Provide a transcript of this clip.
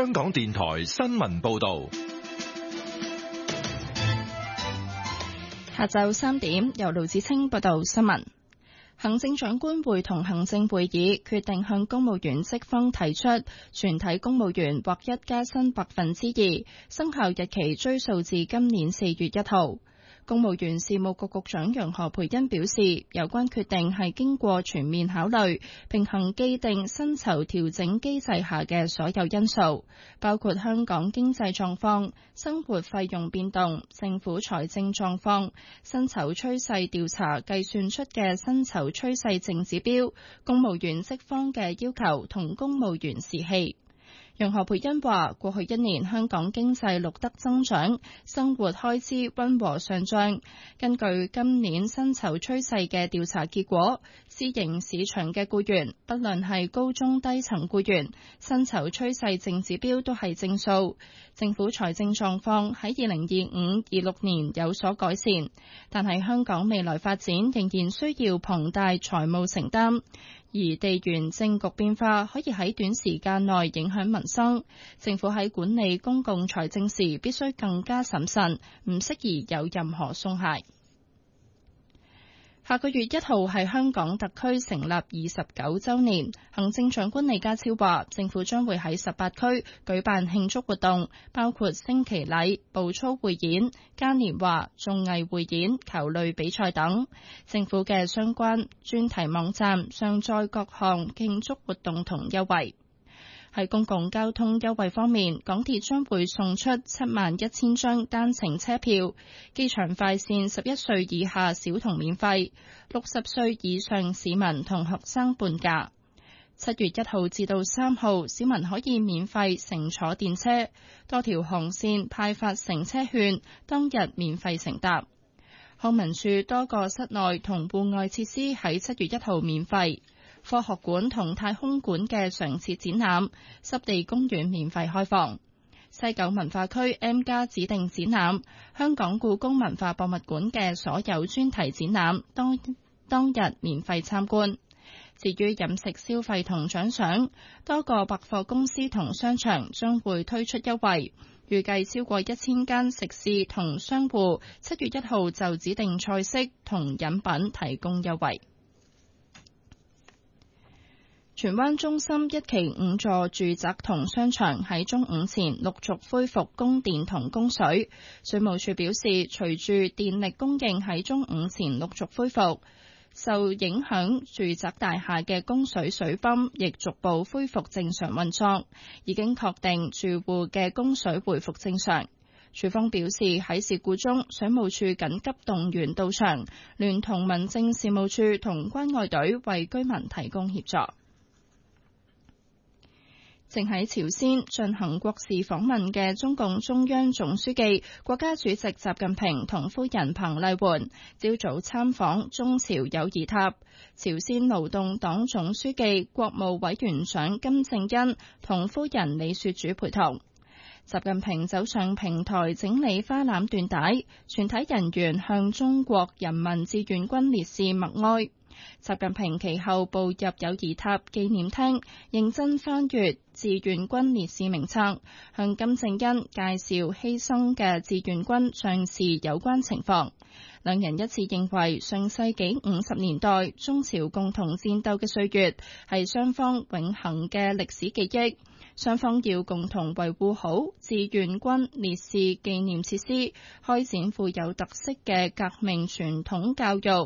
香港電台新聞報道。 下晝3點，由盧子清報道新聞。行政長官會同行政會議決定向公務員職方提出全體公務員劃一加薪2%，生效日期追溯至今年4月1號。公務員事務局局長楊何蓓茵表示，有關決定係經過全面考慮，平衡既定薪酬調整機制下嘅所有因素，包括香港經濟狀況、生活費用變動、政府財政狀況、薪酬趨勢調查計算出嘅薪酬趨勢淨指標、公務員職方嘅要求同公務員士氣。楊何蓓茵話：過去1年香港經濟錄得增長，生活開支溫和上漲。根據今年薪酬趨勢嘅調查結果，私營市場嘅僱員，不論係高中低層僱員，薪酬趨勢淨指標都係正數。政府財政狀況喺2025-26年有所改善，但係香港未來發展仍然需要龐大財務承擔。而地緣政局變化可以喺短時間內影響民生，政府喺管理公共財政時必須更加審慎，唔適宜有任何鬆懈。下個月1號係香港特區成立29週年，行政長官李家超話，政府將會喺18區舉辦慶祝活動，包括升旗禮、步操匯演、嘉年華、綜藝匯演、球類比賽等。政府嘅相關專題網站上載各項慶祝活動同優惠。喺公共交通優惠方面，港鐵將會送出71000張單程車票，機場快線11歲以下小童免費，60歲以上市民同學生半價。7月1號至到3號，市民可以免費乘坐電車，多條航線派發乘車券，當日免費乘搭。康文署多個室內同戶外設施喺7月1號免費。科學館同太空館嘅常設展覽、濕地公園免費開放。西九文化區 M+ 指定展覽、香港故宮文化博物館嘅所有專題展覽當日免費參觀。至於飲食消費同獎賞，多個百貨公司同商場將會推出優惠，預計超過1000間食肆同商戶7月1號就指定菜式同飲品提供優惠。荃灣中心1期5座住宅同商場喺中午前陸續恢復供電同供水。水務署表示，隨住電力供應喺中午前陸續恢復，受影響住宅大廈嘅供水水泵亦逐步恢復正常運作，已經確定住戶嘅供水回復正常。署方表示，喺事故中，水務署緊急動員到場，聯同民政事務處同關愛隊為居民提供協助。正喺朝鮮進行國事訪問嘅中共中央總書記、國家主席習近平同夫人彭麗媛，朝早參訪中朝友誼塔。朝鮮勞動黨總書記、國務委員長金正恩同夫人李雪主陪同。習近平走上平台整理花籃緞帶，全體人員向中國人民志願軍烈士默哀。習近平其後步入友誼塔紀念廳，認真翻閱志願軍烈士名冊，向金正恩介紹犧牲嘅志願軍將士有關情況。兩人一致認為，上世紀50年代中朝共同戰鬥嘅歲月係雙方永恆嘅歷史記憶，雙方要共同維護好志願軍烈士紀念設施，開展富有特色嘅革命傳統教育，